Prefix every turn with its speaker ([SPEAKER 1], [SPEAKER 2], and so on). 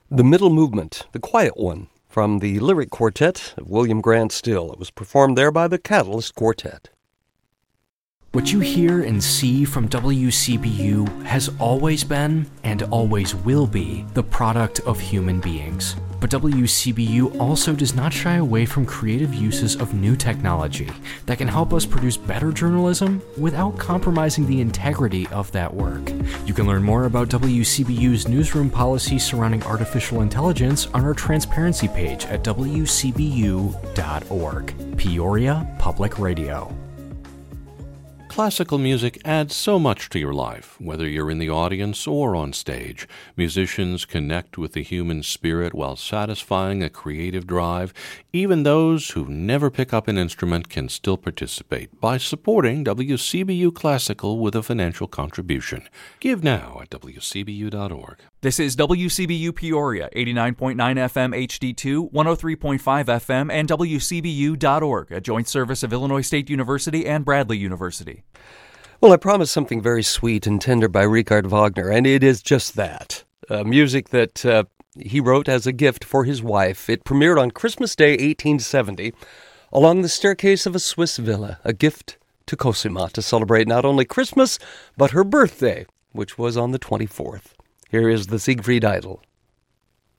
[SPEAKER 1] The Middle Movement, the quiet one, from the Lyric Quartet of William Grant Still. It was performed there by the Catalyst Quartet.
[SPEAKER 2] What you hear and see from WCBU has always been, and always will be, the product of human beings. But WCBU also does not shy away from creative uses of new technology that can help us produce better journalism without compromising the integrity of that work. You can learn more about WCBU's newsroom policy surrounding artificial intelligence on our transparency page at wcbu.org. Peoria Public Radio.
[SPEAKER 3] Classical music adds so much to your life, whether you're in the audience or on stage. Musicians connect with the human spirit while satisfying a creative drive. Even those who never pick up an instrument can still participate by supporting WCBU Classical with a financial contribution. Give now at wcbu.org.
[SPEAKER 4] This is WCBU Peoria, 89.9 FM HD2, 103.5 FM, and WCBU.org, a joint service of Illinois State University and Bradley University.
[SPEAKER 1] Well, I promised something very sweet and tender by Richard Wagner, and it is just that. Music that he wrote as a gift for his wife. It premiered on Christmas Day, 1870, along the staircase of a Swiss villa, a gift to Cosima to celebrate not only Christmas, but her birthday, which was on the 24th. Here is the Siegfried Idyll.